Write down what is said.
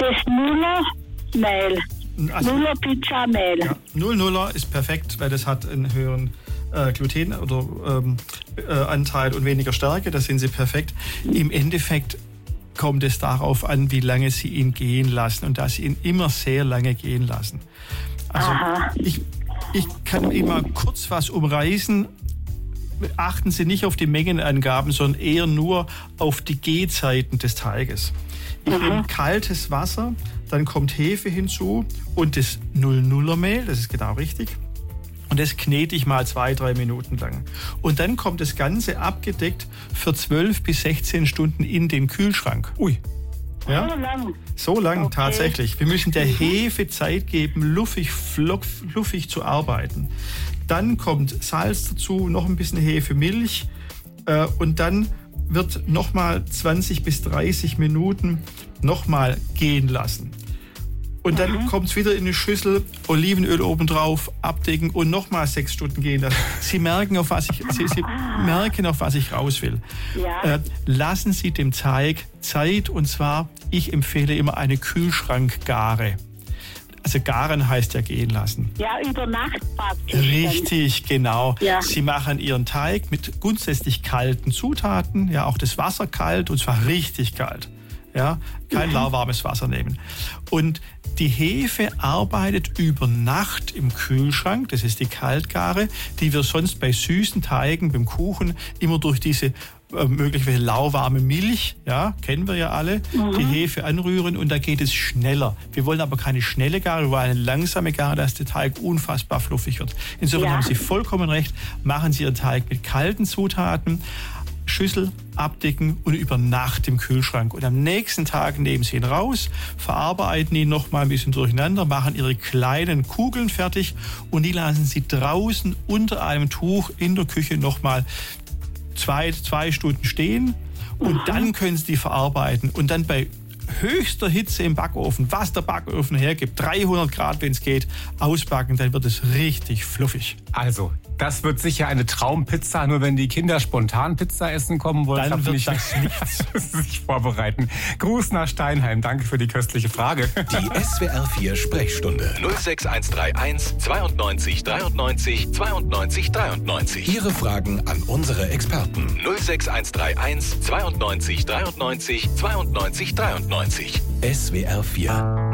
das Nuller-Mehl. Also, Nuller-Pizza-Mehl. Ja, 00er ist perfekt, weil das hat einen höheren Gluten- oder Anteil und weniger Stärke. Da sind Sie perfekt. Im Endeffekt kommt es darauf an, wie lange Sie ihn gehen lassen und dass Sie ihn immer sehr lange gehen lassen. Also ich kann Ihnen mal kurz was umreißen. Achten Sie nicht auf die Mengenangaben, sondern eher nur auf die Gehzeiten des Teiges. Ich nehme kaltes Wasser, dann kommt Hefe hinzu und das 00er-Mehl, das ist genau richtig. Und das knete ich mal 2-3 Minuten lang. Und dann kommt das Ganze abgedeckt für 12 bis 16 Stunden in den Kühlschrank. Ui. Ja? So lang, Okay. tatsächlich. Wir müssen der Hefe Zeit geben, fluffig zu arbeiten. Dann kommt Salz dazu, noch ein bisschen Hefe, Milch und dann wird nochmal 20 bis 30 Minuten nochmal gehen lassen. Und dann kommt es wieder in eine Schüssel, Olivenöl obendrauf, abdecken und nochmal 6 Stunden gehen lassen. Sie merken, auf was ich raus will. Ja. Lassen Sie dem Teig Zeit, und zwar, ich empfehle immer eine Kühlschrankgare. Also garen heißt ja gehen lassen. Ja, über Nacht praktisch. Richtig, genau. Ja. Sie machen Ihren Teig mit grundsätzlich kalten Zutaten, ja, auch das Wasser kalt, und zwar richtig kalt. Ja, kein lauwarmes Wasser nehmen. Und die Hefe arbeitet über Nacht im Kühlschrank, das ist die Kaltgare, die wir sonst bei süßen Teigen, beim Kuchen, immer durch diese möglicherweise lauwarme Milch, ja, kennen wir ja alle, die Hefe anrühren, und da geht es schneller. Wir wollen aber keine schnelle Gare, wir wollen eine langsame Gare, dass der Teig unfassbar fluffig wird. Insofern haben Sie vollkommen recht, machen Sie Ihren Teig mit kalten Zutaten, Schüssel abdecken und über Nacht im Kühlschrank. Und am nächsten Tag nehmen Sie ihn raus, verarbeiten ihn noch mal ein bisschen durcheinander, machen Ihre kleinen Kugeln fertig und die lassen Sie draußen unter einem Tuch in der Küche noch mal zwei Stunden stehen, und dann können Sie die verarbeiten und dann bei höchster Hitze im Backofen, was der Backofen hergibt, 300 Grad, wenn es geht, ausbacken, dann wird es richtig fluffig. Also, das wird sicher eine Traumpizza, nur wenn die Kinder spontan Pizza essen kommen wollen, Dann wird nicht das nichts. sich vorbereiten. Gruß nach Steinheim, danke für die köstliche Frage. Die SWR 4 Sprechstunde 06131 92 93 92 93. Ihre Fragen an unsere Experten 06131 92 93 92 93. SWR 4